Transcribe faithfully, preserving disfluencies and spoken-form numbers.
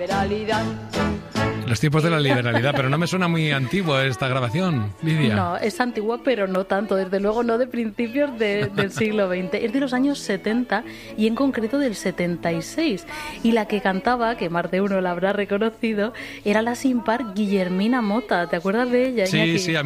Los tiempos de la liberalidad, pero no me suena muy antigua esta grabación, Lidia. No, es antigua, pero no tanto, desde luego no de principios de, del siglo veinte. Es de los años setenta y en concreto del setenta y seis. Y la que cantaba, que más de uno la habrá reconocido, era la sin par Guillermina Motta. ¿Te acuerdas de ella, Sí, Iñaki? sí, a